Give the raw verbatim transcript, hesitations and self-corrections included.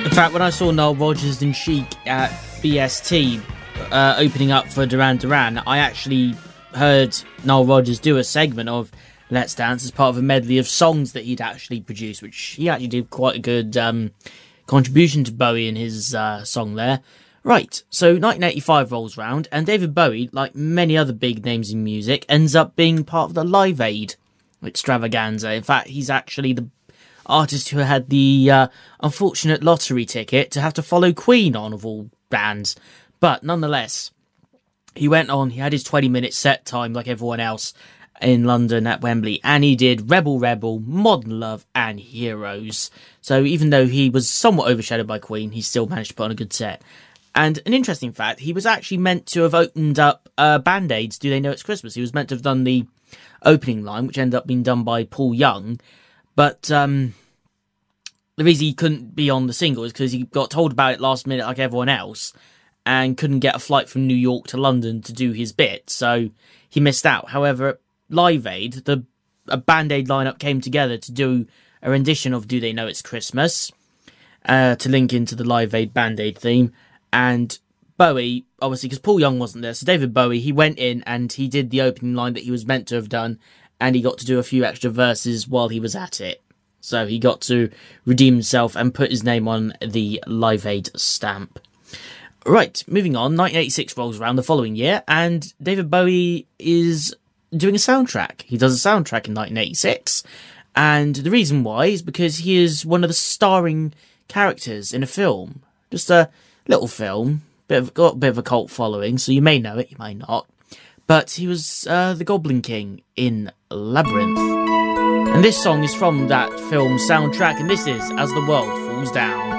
In fact, when I saw Nile Rodgers and Chic at B S T uh, opening up for Duran Duran, I actually heard Nile Rodgers do a segment of Let's Dance as part of a medley of songs that he'd actually produced, which he actually did quite a good um, contribution to Bowie in his uh, song there. Right, so nineteen eighty-five rolls round, and David Bowie, like many other big names in music, ends up being part of the Live Aid extravaganza. In fact, he's actually the artist who had the uh, unfortunate lottery ticket to have to follow Queen on, of all bands. But nonetheless, he went on, he had his twenty minute set time like everyone else in London at Wembley, and he did Rebel Rebel, Modern Love and Heroes. So even though he was somewhat overshadowed by Queen, he still managed to put on a good set. And an interesting fact, he was actually meant to have opened up uh, Band-Aid's Do They Know It's Christmas. He was meant to have done the opening line, which ended up being done by Paul Young. But um, the reason he couldn't be on the single is because he got told about it last minute like everyone else and couldn't get a flight from New York to London to do his bit. So he missed out. However, at Live Aid, the a Band-Aid lineup came together to do a rendition of Do They Know It's Christmas uh, to link into the Live Aid Band-Aid theme. And Bowie, obviously, because Paul Young wasn't there, so David Bowie, he went in and he did the opening line that he was meant to have done, and he got to do a few extra verses while he was at it. So he got to redeem himself and put his name on the Live Aid stamp. Right, moving on, nineteen eighty-six rolls around the following year, and David Bowie is doing a soundtrack. He does a soundtrack in nineteen eighty-six, and the reason why is because he is one of the starring characters in a film. Just a little film, bit of, got a bit of a cult following, so you may know it, you may not. But he was uh, the Goblin King in Labyrinth. And this song is from that film soundtrack, and this is As the World Falls Down.